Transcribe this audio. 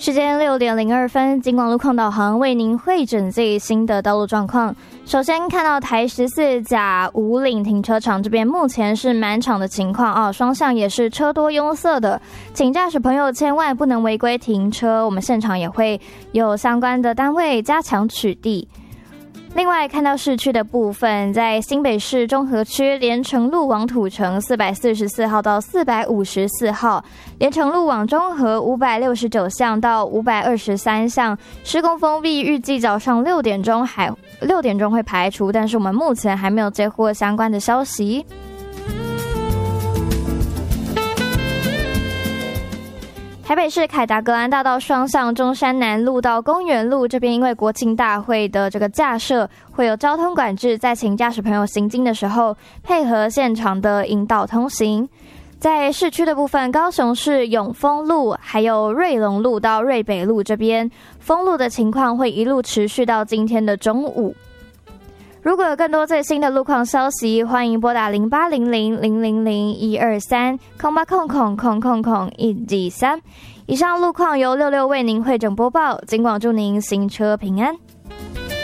时间6:02，警广路况导航为您汇整最新的道路状况。首先看到台14甲五岭停车场这边目前是满场的情况啊，双向也是车多拥塞的，请驾驶朋友千万不能违规停车，我们现场也会有相关的单位加强取缔。另外看到市区的部分，在新北市中和区连城路往土城444号到454号，连城路往中和569巷到523巷施工封闭，预计早上6点钟会排除，但是我们目前还没有接获相关的消息。台北市凯达格兰大道双向中山南路到公园路这边，因为国庆大会的这个架设会有交通管制，在请驾驶朋友行经的时候配合现场的引导通行。在市区的部分，高雄市永丰路还有瑞隆路到瑞北路这边，封路的情况会一路持续到今天的中午。如果有更多最新的路况消息，欢迎拨打08000001230800000123。以上路况由66为您汇整播报，警广祝您行车平安。